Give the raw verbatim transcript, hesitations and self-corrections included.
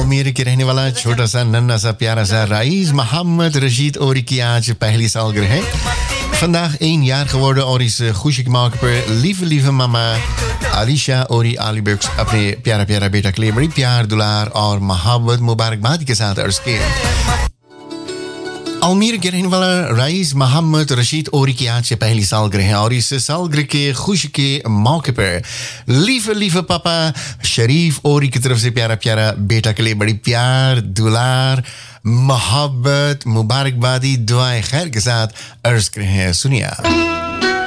अल्मीर के रहने वाला छोटा सा नन्ना सा प्यारा सा राइस मोहम्मद रशीद ओरी की आज पहली सालगिरह है. Vandaag één jaar geworden और इस खुशी के मौके पर lieve lieve mama Alisha Ori Alibuks अपने प्यारा प्यारा बेटा के लिए बड़ी प्यार दुलार और मोहब्बत मुबारकबाद के साथ अर्ज किए. अल्मीर के रहने वाला राइस मोहम्मद रशीद ओरी की आज से पहली सालगिरह है और इस सालगिरह के खुशी के मौके पर लीफ लीफ पापा शरीफ ओरी की तरफ से प्यारा प्यारा बेटा के लिए बड़ी प्यार दुलार मोहब्बत मुबारकबादी दुआएं खैर के साथ अर्ज कर हैं. सुनिए.